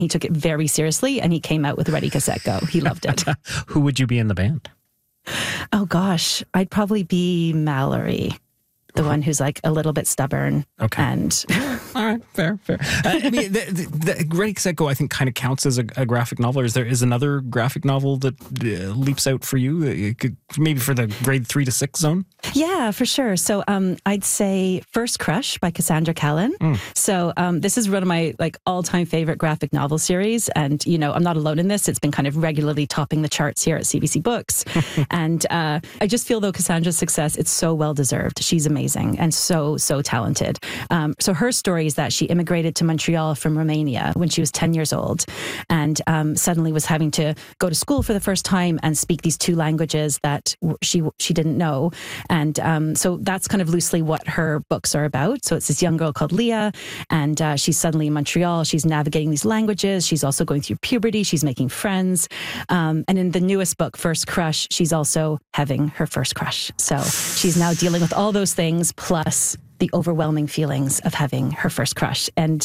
He took it very seriously, and he came out with Ready, Cassette, Go. He loved it. Who would you be in the band? Oh, gosh. I'd probably be Mallory, the one who's like a little bit stubborn. Okay. And all right, fair. I mean, the Ready, Set, Go, I think, kind of counts as a graphic novel. Is another graphic novel that leaps out for you? Maybe for the grade 3 to 6 zone? Yeah, for sure. So I'd say First Crush by Cassandra Callan. So this is one of my like all-time favorite graphic novel series. And, you know, I'm not alone in this. It's been kind of regularly topping the charts here at CBC Books. And I just feel, though, Cassandra's success, it's so well-deserved. She's amazing and so talented. So her story is that she immigrated to Montreal from Romania when she was 10 years old, and suddenly was having to go to school for the first time and speak these 2 languages that she didn't know. And so that's kind of loosely what her books are about. So it's this young girl called Leah, and she's suddenly in Montreal. She's navigating these languages. She's also going through puberty. She's making friends. And in the newest book, First Crush, she's also having her first crush. So she's now dealing with all those things, plus the overwhelming feelings of having her first crush. And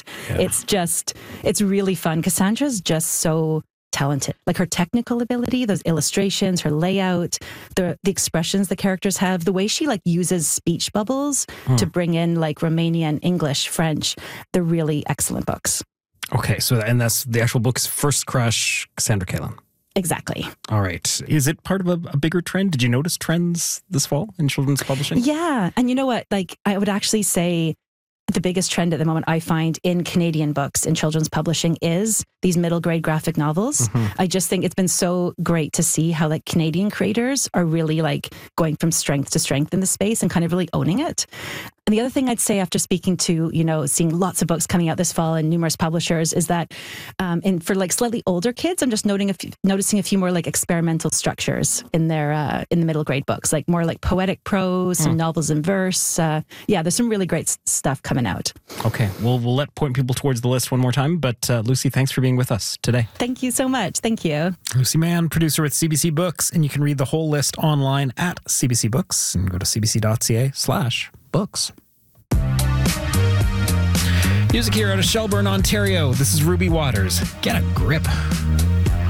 it's really fun. Cassandra's just so talented. Like her technical ability, those illustrations, her layout, the expressions the characters have, the way she like uses speech bubbles to bring in like Romanian, English, French. They're really excellent books. Okay, so and that's the actual book is First Crush, Cassandra Callan. Exactly. All right. Is it part of a bigger trend? Did you notice trends this fall in children's publishing? Yeah. And you know what? Like, I would actually say the biggest trend at the moment I find in Canadian books in children's publishing is these middle grade graphic novels. I just think it's been so great to see how like Canadian creators are really like going from strength to strength in the space and kind of really owning it. And the other thing I'd say after speaking to, you know, seeing lots of books coming out this fall and numerous publishers is that for like slightly older kids, I'm just noticing a few more like experimental structures in their in the middle grade books, like more like poetic prose, some novels in verse. There's some really great stuff coming out. Okay, well, we'll point people towards the list one more time. But Lucy, thanks for being with us today. Thank you so much. Thank you. Lucy Mann, producer at CBC Books, and you can read the whole list online at CBC Books and go to cbc.ca/books. Music here out of Shelburne, Ontario. This is Ruby Waters. Get a grip.